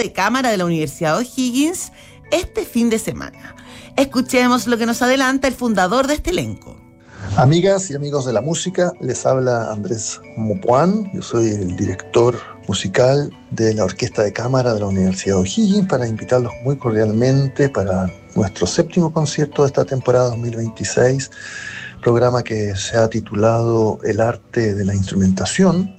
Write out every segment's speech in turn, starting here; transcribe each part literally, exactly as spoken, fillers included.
de Cámara de la Universidad O'Higgins este fin de semana. Escuchemos lo que nos adelanta el fundador de este elenco. Amigas y amigos de la música, les habla Andrés Mopuán. Yo soy el director musical de la Orquesta de Cámara de la Universidad O'Higgins para invitarlos muy cordialmente para nuestro séptimo concierto de esta temporada dos mil veintiséis, programa que se ha titulado El arte de la instrumentación,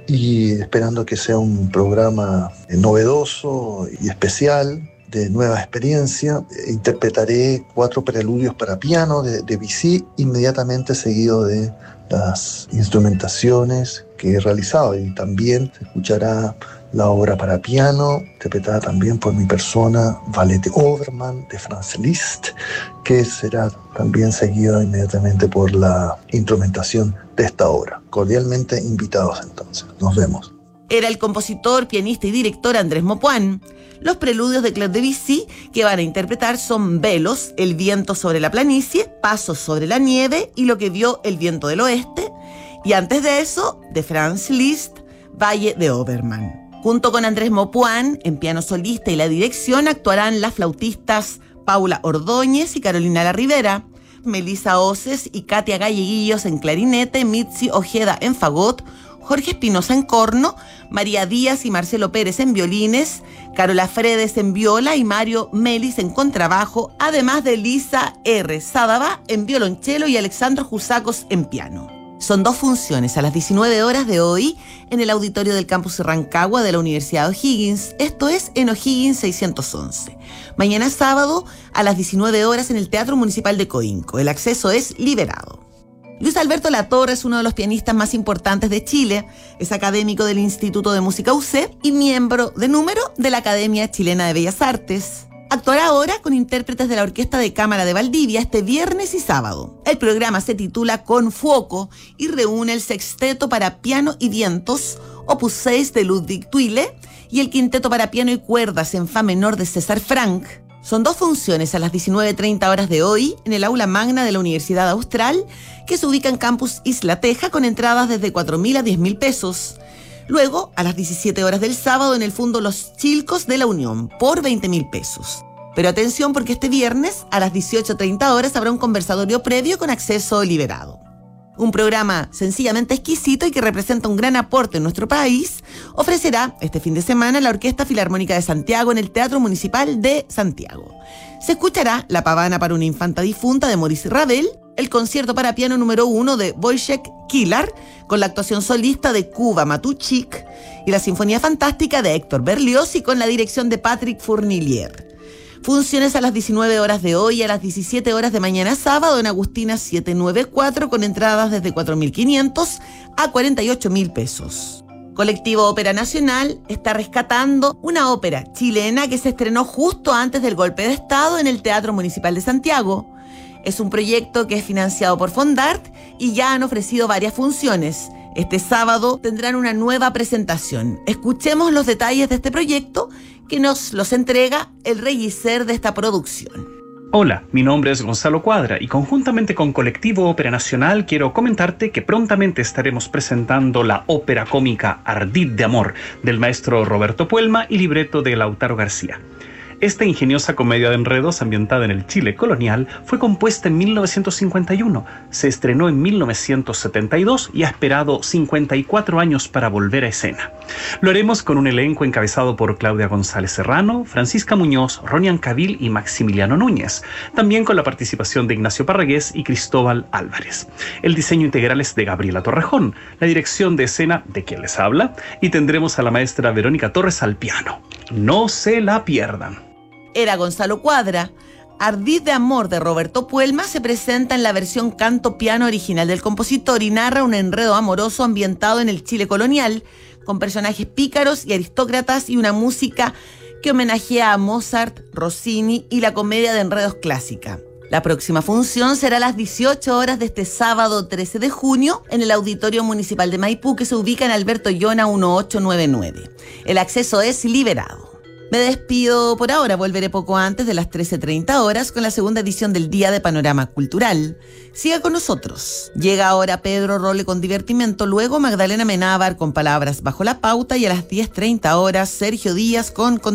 y esperando que sea un programa novedoso y especial, de nueva experiencia. Interpretaré cuatro preludios para piano de Debussy, inmediatamente seguido de las instrumentaciones que he realizado, y también se escuchará la obra para piano, interpretada también por mi persona, Ballet de Obermann de Franz Liszt, que será también seguida inmediatamente por la instrumentación de esta obra. Cordialmente invitados entonces. Nos vemos. Era el compositor, pianista y director Andrés Mopuán. Los preludios de Claude Debussy que van a interpretar son Velos, El viento sobre la planicie, Pasos sobre la nieve y Lo que vio el viento del oeste. Y antes de eso, de Franz Liszt, Valle de Obermann. Junto con Andrés Mopuán, en piano solista y la dirección, actuarán las flautistas Paula Ordóñez y Carolina La Rivera, Melissa Oces y Katia Galleguillos en clarinete, Mitzi Ojeda en fagot, Jorge Espinosa en corno, María Díaz y Marcelo Pérez en violines, Carola Fredes en viola y Mario Melis en contrabajo, además de Lisa R. Sádava en violonchelo y Alexandro Jusacos en piano. Son dos funciones a las diecinueve horas de hoy en el auditorio del campus Rancagua de la Universidad O'Higgins, esto es en O'Higgins seiscientos once. Mañana sábado a las diecinueve horas en el Teatro Municipal de Coinco. El acceso es liberado. Luis Alberto Latorre es uno de los pianistas más importantes de Chile, es académico del Instituto de Música U C y miembro de número de la Academia Chilena de Bellas Artes. Actuará ahora con intérpretes de la Orquesta de Cámara de Valdivia este viernes y sábado. El programa se titula Con Fuoco y reúne el sexteto para piano y vientos, opus seis de Ludwig Thuille, y el quinteto para piano y cuerdas en fa menor de César Franck. Son dos funciones a las diecinueve treinta horas de hoy en el aula magna de la Universidad Austral, que se ubica en Campus Isla Teja con entradas desde cuatro mil a diez mil pesos. Luego, a las diecisiete horas del sábado, en el Fundo Los Chilcos de la Unión, por veinte mil pesos. Pero atención, porque este viernes, a las dieciocho treinta horas, habrá un conversatorio previo con acceso liberado. Un programa sencillamente exquisito y que representa un gran aporte en nuestro país, ofrecerá este fin de semana la Orquesta Filarmónica de Santiago en el Teatro Municipal de Santiago. Se escuchará La pavana para una infanta difunta de Maurice Ravel, el concierto para piano número uno de Wojciech Kilar, con la actuación solista de Kuba Matuchik, y la Sinfonía Fantástica de Héctor Berlioz y con la dirección de Patrick Fournilier. Funciones a las diecinueve horas de hoy y a las diecisiete horas de mañana sábado en Agustina setecientos noventa y cuatro, con entradas desde cuatro mil quinientos a cuarenta y ocho mil pesos. Colectivo Ópera Nacional está rescatando una ópera chilena que se estrenó justo antes del golpe de Estado en el Teatro Municipal de Santiago. Es un proyecto que es financiado por Fondart y ya han ofrecido varias funciones. Este sábado tendrán una nueva presentación. Escuchemos los detalles de este proyecto que nos los entrega el regisser de esta producción. Hola, mi nombre es Gonzalo Cuadra y conjuntamente con Colectivo Ópera Nacional quiero comentarte que prontamente estaremos presentando la ópera cómica Ardid de Amor del maestro Roberto Puelma y libreto de Lautaro García. Esta ingeniosa comedia de enredos ambientada en el Chile colonial fue compuesta en mil novecientos cincuenta y uno, se estrenó en mil novecientos setenta y dos y ha esperado cincuenta y cuatro años para volver a escena. Lo haremos con un elenco encabezado por Claudia González Serrano, Francisca Muñoz, Ronian Cabil y Maximiliano Núñez, también con la participación de Ignacio Parragués y Cristóbal Álvarez. El diseño integral es de Gabriela Torrejón, la dirección de escena de quien les habla, y tendremos a la maestra Verónica Torres al piano. No se la pierdan. Era Gonzalo Cuadra. Ardid de Amor de Roberto Puelma se presenta en la versión canto-piano original del compositor y narra un enredo amoroso ambientado en el Chile colonial, con personajes pícaros y aristócratas y una música que homenajea a Mozart, Rossini y la comedia de enredos clásica. La próxima función será a las dieciocho horas de este sábado trece de junio en el Auditorio Municipal de Maipú, que se ubica en Alberto Llona dieciocho noventa y nueve. El acceso es liberado. Me despido por ahora, volveré poco antes de las trece treinta horas con la segunda edición del Día de Panorama Cultural. Siga con nosotros. Llega ahora Pedro Role con Divertimento, luego Magdalena Menábar con Palabras Bajo la Pauta y a las diez treinta horas Sergio Díaz con